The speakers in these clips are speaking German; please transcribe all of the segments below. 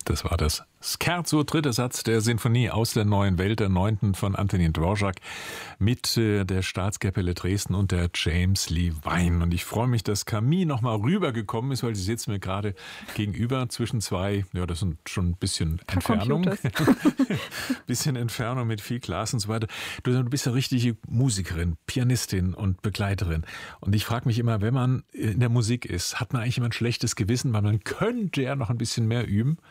Das war das Scherzo, dritter Satz der Sinfonie aus der neuen Welt, der 9. von Antonín Dvořák mit der Staatskapelle Dresden und der James Levine. Und ich freue mich, dass Camille noch mal rübergekommen ist, weil sie sitzt mir gerade gegenüber zwischen zwei, ja, das sind schon ein bisschen Entfernung. Bisschen Entfernung mit viel Glas und so weiter. Du bist ja richtige Musikerin, Pianistin und Begleiterin. Und ich frage mich immer, wenn man in der Musik ist, hat man eigentlich immer ein schlechtes Gewissen, weil man könnte ja noch ein bisschen mehr üben?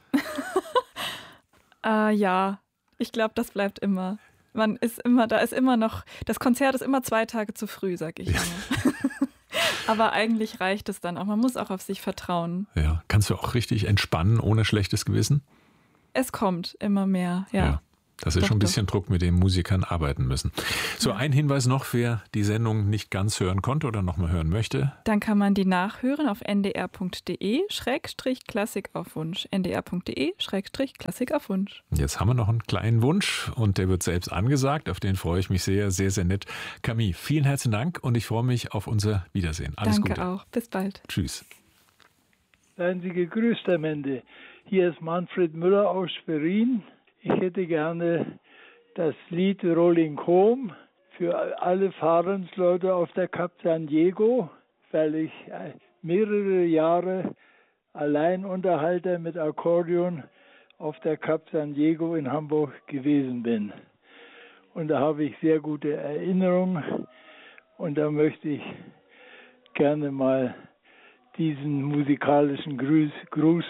Ja, ich glaube, das bleibt immer. Man ist immer, da ist immer noch, das Konzert ist immer 2 Tage zu früh, sag ich immer. Aber eigentlich reicht es dann auch. Man muss auch auf sich vertrauen. Ja, kannst du auch richtig entspannen ohne schlechtes Gewissen? Es kommt immer mehr, ja. Das ist schon ein bisschen Druck, mit dem Musikern arbeiten müssen. So, ein Hinweis noch, wer die Sendung nicht ganz hören konnte oder noch mal hören möchte. Dann kann man die nachhören auf ndr.de/Klassik auf Wunsch. ndr.de/Klassik auf Wunsch. Jetzt haben wir noch einen kleinen Wunsch und der wird selbst angesagt. Auf den freue ich mich sehr, sehr, sehr nett. Camille, vielen herzlichen Dank und ich freue mich auf unser Wiedersehen. Alles Gute. Danke auch. Bis bald. Tschüss. Seien Sie gegrüßt am Ende. Hier ist Manfred Müller aus Schwerin. Ich hätte gerne das Lied Rolling Home für alle Fahrensleute auf der Cap San Diego, weil ich mehrere Jahre Alleinunterhalter mit Akkordeon auf der Cap San Diego in Hamburg gewesen bin. Und da habe ich sehr gute Erinnerungen und da möchte ich gerne mal diesen musikalischen Gruß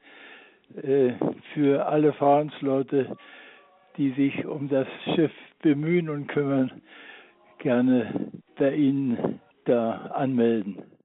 für alle Fahrensleute, die sich um das Schiff bemühen und kümmern, gerne bei Ihnen da anmelden.